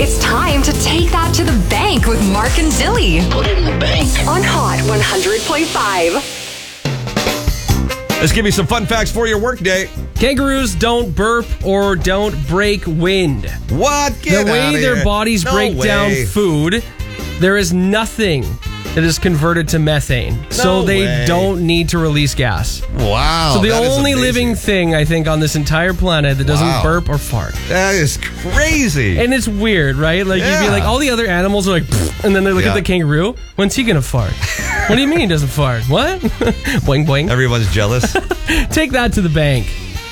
It's time to take that to the bank with Mark and Dilly. Put it in the bank. On Hot 100.5. Let's give you some fun facts for your workday. Kangaroos don't burp or don't break wind. What? Get The way outta their here. bodies No break way. down food, there is nothing that is converted to methane. So No they way. don't need to release gas. Wow. So the that is only amazing. living thing, I think, on this entire planet that doesn't Wow. burp or fart. That is crazy. And it's weird, right? Like, you'd be Yeah. like, all the other animals are like, "Pfft," and then they look Yeah. at the kangaroo. When's he going to fart? What do you mean he doesn't fart? What? Boing, boing. Everyone's jealous. Take that to the bank.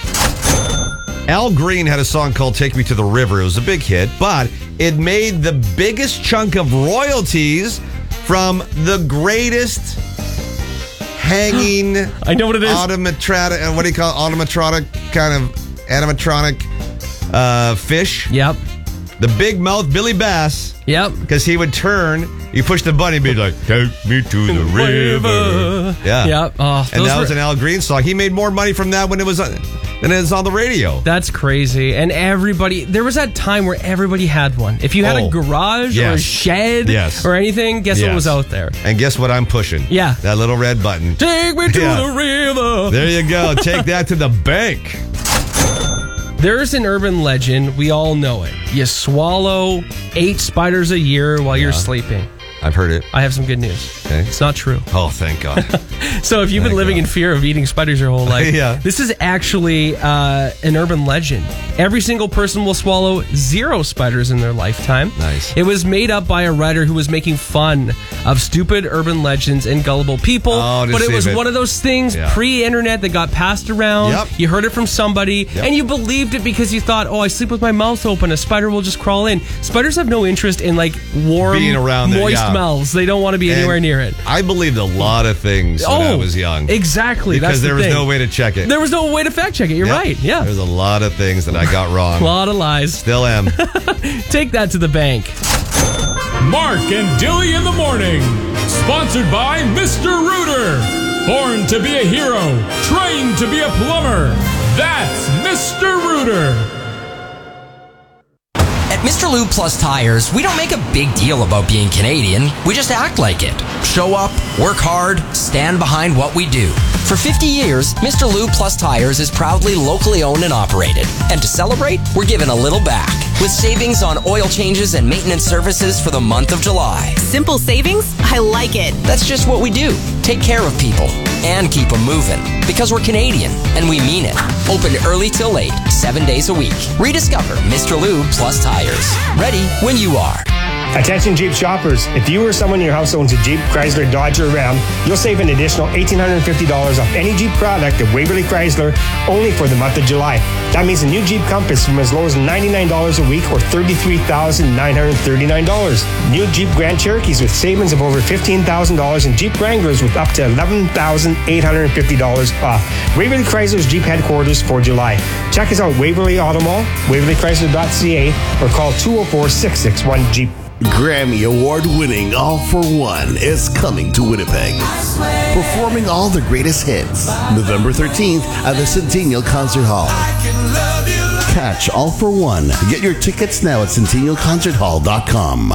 Al Green had a song called Take Me to the River. It was a big hit, but it made the biggest chunk of royalties from the greatest hanging I know what it is. automatronic, what do you call it? Automatronic, kind of animatronic fish. Yep. The big mouth Billy Bass, Yep. because he would turn, you push the button, he'd be like, take me to the river. Yeah. Yep. Oh, And those that were- was an Al Green song. He made more money from that when it was than it is on the radio. That's crazy. And everybody, there was that time where everybody had one. If you had Oh, a garage or a yes. shed Yes. or anything, guess what Yes. was out there? And guess what I'm pushing? Yeah. That little red button. Take me to Yeah. the river. There you go. Take that to the bank. There's an urban legend. We all know it. You swallow 8 spiders a year while you're sleeping. I've heard it. I have some good news. Okay. It's not true. Oh, thank God. So if you've been Thank living God. in fear of eating spiders your whole life, Yeah. this is actually an urban legend. Every single person will swallow 0 spiders in their lifetime. Nice. It was made up by a writer who was making fun of stupid urban legends and gullible people. Oh, to but it save was it. one of those things Yeah. pre-internet that got passed around. Yep. You heard it from somebody, Yep. and you believed it because you thought, oh, I sleep with my mouth open. A spider will just crawl in. Spiders have no interest in like warm, Being around there, moist yeah. mouths. They don't want to be anywhere And near it. I believed a lot of things when I was young. Exactly. Because That's the there was thing. no way to check it. There was no way to fact check it. You're Yep. right. Yeah. There's a lot of things that I got wrong. A lot of lies. Still am. Take that to the bank. Mark and Dilly in the morning. Sponsored by Mr. Rooter. Born to be a hero, trained to be a plumber. That's Mr. Rooter. At Mr. Lube Plus Tires, we don't make a big deal about being Canadian. We just act like it. Show up, work hard, stand behind what we do. For 50 years, Mr. Lube Plus Tires is proudly locally owned and operated. And to celebrate, we're giving a little back with savings on oil changes and maintenance services for the month of July. Simple savings? I like it. That's just what we do. Take care of people and keep them moving. Because we're Canadian and we mean it. Open early till late, 7 days a week. Rediscover Mr. Lube Plus Tires. Ready when you are. Attention Jeep shoppers, if you or someone in your house owns a Jeep, Chrysler, Dodge, or Ram, you'll save an additional $1,850 off any Jeep product at Waverly Chrysler only for the month of July. That means a new Jeep Compass from as low as $99 a week or $33,939. New Jeep Grand Cherokees with savings of over $15,000 and Jeep Wranglers with up to $11,850 off. Waverly Chrysler's Jeep headquarters for July. Check us out Waverly Auto Mall, waverlychrysler.ca, or call 204-661-JEEP. Grammy Award-winning All for One is coming to Winnipeg, performing all the greatest hits, November 13th at the Centennial Concert Hall. Catch All for One. Get your tickets now at centennialconcerthall.com.